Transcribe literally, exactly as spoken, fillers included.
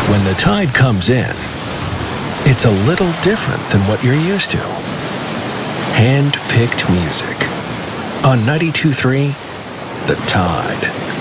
When the tide comes in, it's a little different than what you're used to. Hand-picked music. On ninety-two point three, The Tide.